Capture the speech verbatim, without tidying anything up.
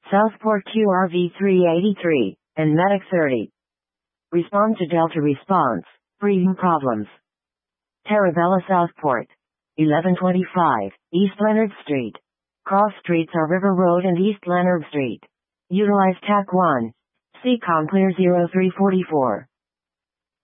Southport Q R V three eighty-three, and Medic thirty. Respond to Delta response. Breathing problems. Terravella Southport. eleven twenty-five, East Leonard Street. Cross streets are River Road and East Leonard Street. Utilize T A C one. C COM clear zero three four four.